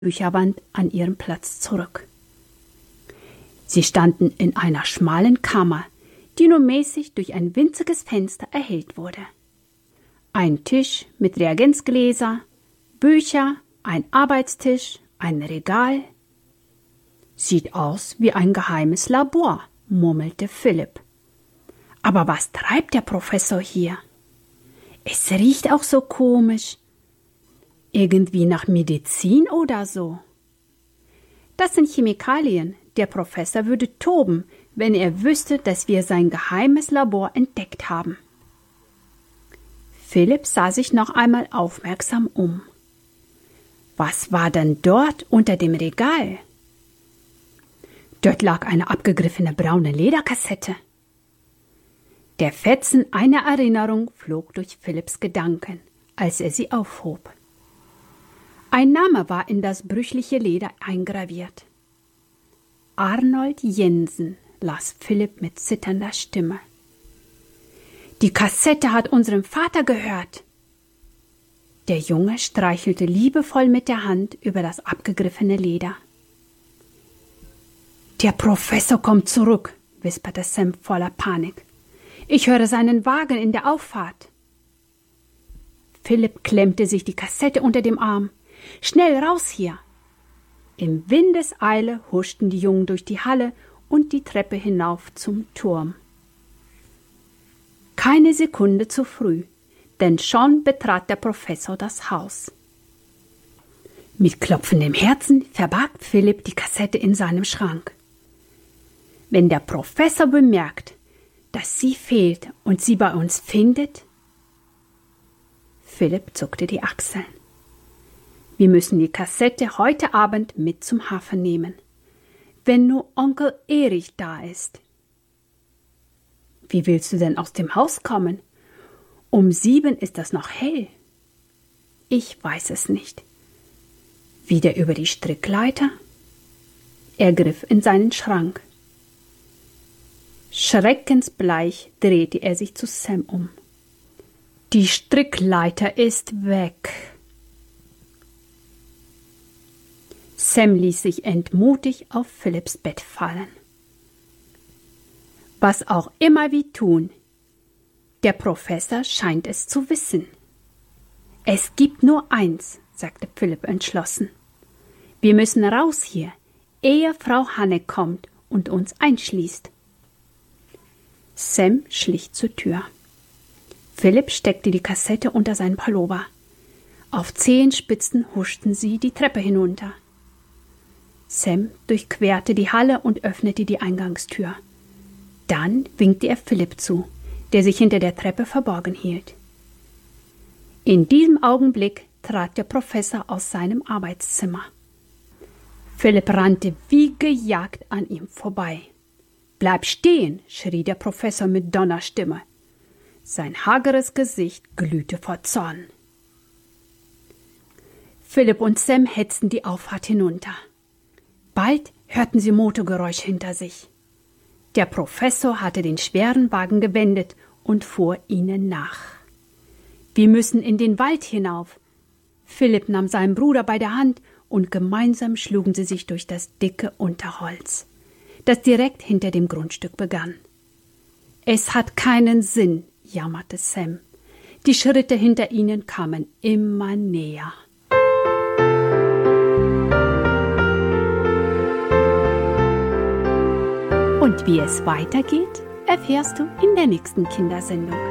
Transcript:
Bücherwand an ihren Platz zurück. Sie standen in einer schmalen Kammer, die nur mäßig durch ein winziges Fenster erhellt wurde. Ein Tisch mit Reagenzgläser, Bücher, ein Arbeitstisch, ein Regal. »Sieht aus wie ein geheimes Labor«, murmelte Philipp. »Aber was treibt der Professor hier? Es riecht auch so komisch. Irgendwie nach Medizin oder so.« »Das sind Chemikalien. Der Professor würde toben, wenn er wüsste, dass wir sein geheimes Labor entdeckt haben.« Philipp sah sich noch einmal aufmerksam um. Was war denn dort unter dem Regal? Dort lag eine abgegriffene braune Lederkassette. Der Fetzen einer Erinnerung flog durch Philipps Gedanken, als er sie aufhob. Ein Name war in das brüchliche Leder eingraviert. Arnold Jensen, las Philipp mit zitternder Stimme. Die Kassette hat unserem Vater gehört. Der Junge streichelte liebevoll mit der Hand über das abgegriffene Leder. »Der Professor kommt zurück«, wisperte Sam voller Panik. »Ich höre seinen Wagen in der Auffahrt.« Philipp klemmte sich die Kassette unter dem Arm. »Schnell raus hier!« Im Windeseile huschten die Jungen durch die Halle und die Treppe hinauf zum Turm. Keine Sekunde zu früh, denn schon betrat der Professor das Haus. Mit klopfendem Herzen verbarg Philipp die Kassette in seinem Schrank. Wenn der Professor bemerkt, dass sie fehlt und sie bei uns findet? Philipp zuckte die Achseln. Wir müssen die Kassette heute Abend mit zum Hafen nehmen, wenn nur Onkel Erich da ist. Wie willst du denn aus dem Haus kommen? Um 7 ist das noch hell. Ich weiß es nicht. Wieder über die Strickleiter? Er griff in seinen Schrank. Schreckensbleich drehte er sich zu Sam um. Die Strickleiter ist weg. Sam ließ sich entmutigt auf Philipps Bett fallen. Was auch immer wir tun, der Professor scheint es zu wissen. Es gibt nur eins, sagte Philipp entschlossen. Wir müssen raus hier, ehe Frau Hanne kommt und uns einschließt. Sam schlich zur Tür. Philipp steckte die Kassette unter seinen Pullover. Auf Zehenspitzen huschten sie die Treppe hinunter. Sam durchquerte die Halle und öffnete die Eingangstür. Dann winkte er Philipp zu, der sich hinter der Treppe verborgen hielt. In diesem Augenblick trat der Professor aus seinem Arbeitszimmer. Philipp rannte wie gejagt an ihm vorbei. »Bleib stehen«, schrie der Professor mit Donnerstimme. Sein hageres Gesicht glühte vor Zorn. Philipp und Sam hetzten die Auffahrt hinunter. Bald hörten sie Motorgeräusch hinter sich. Der Professor hatte den schweren Wagen gewendet und fuhr ihnen nach. »Wir müssen in den Wald hinauf.« Philipp nahm seinen Bruder bei der Hand und gemeinsam schlugen sie sich durch das dicke Unterholz, das direkt hinter dem Grundstück begann. »Es hat keinen Sinn«, jammerte Sam. Die Schritte hinter ihnen kamen immer näher. Und wie es weitergeht, erfährst du in der nächsten Kindersendung.